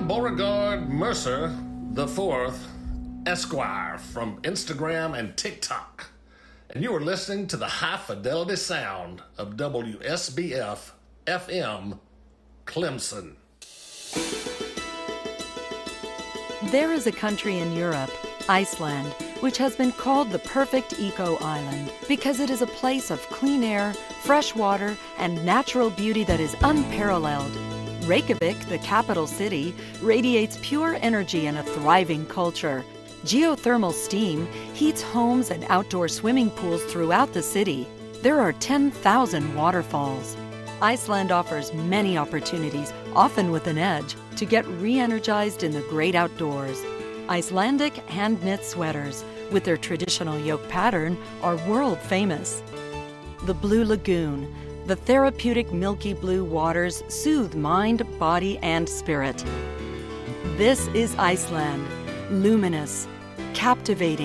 Beauregard Mercer IV, Esquire, from Instagram and TikTok. And you are listening to the high-fidelity sound of WSBF FM Clemson. There is a country in Europe, Iceland, which has been called the perfect eco-island because it is a place of clean air, fresh water, and natural beauty that is unparalleled. Reykjavik, the capital city, radiates pure energy and a thriving culture. Geothermal steam heats homes and outdoor swimming pools throughout the city. There are 10,000 waterfalls. Iceland offers many opportunities, often with an edge, to get re-energized in the great outdoors. Icelandic hand-knit sweaters, with their traditional yoke pattern, are world famous. The Blue Lagoon. The therapeutic milky blue waters soothe mind, body, and spirit. This is Iceland. Luminous, captivating,